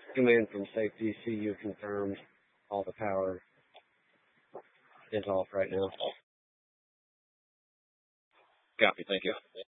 Command from safety, CU confirmed. All the power is off right now. Copy, thank you.